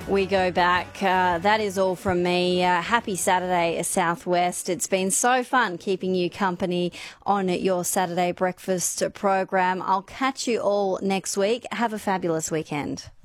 We go back. That is all from me. Happy Saturday, Southwest. It's been so fun keeping you company on your Saturday breakfast program. I'll catch you all next week. Have a fabulous weekend.